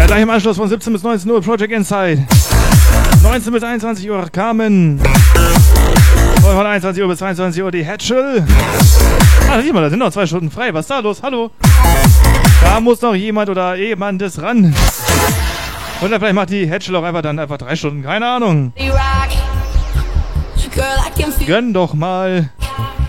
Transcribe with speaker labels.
Speaker 1: Gleich im Anschluss von 17 bis 19 Uhr Project Inside. 19 bis 21 Uhr Carmen. Von 21 Uhr bis 22 Uhr die Hatchel. Ah, sieh mal, da sind noch 2 Stunden frei. Was ist da los? Hallo? Da muss noch jemand oder jemandes ran. Oder vielleicht macht die Hatchel auch einfach 3 Stunden. Keine Ahnung. Gönn doch mal.